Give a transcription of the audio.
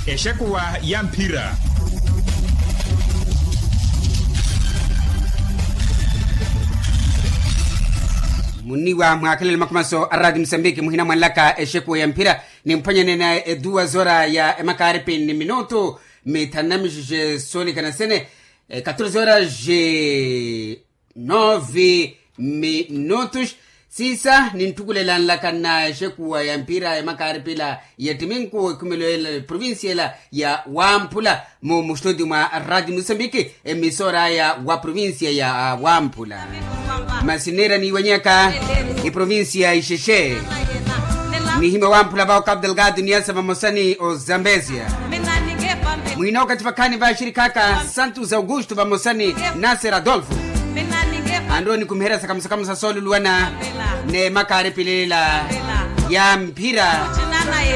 Eshekuwa ya mpira. Muniwa mwakilele makumaso aradi Msambiki muhina mwalaka eshekuwa ya mpira ni mpanya na edua zora ya emakaripi ni minuto metanamije soli kanasene 14 horas je 9 minutos sisa nintukulela nlaka na eshekuwa ya mpira emakaripi la yetiminku kumelo provincia ya Wampula mu studio mwa radio Msambiki emisora ya wa provincia ya Wampula masinera ni wanyaka ni provincia Isheshe ni hima Wampula bao Cabo Delgado ni asa mamosani o Zambezia mwino katifakani va shirikaka Santos Augusto vamosani Nasser Adolfo andoni kumhera sakamsa solu luana ne makare pilela ya mpira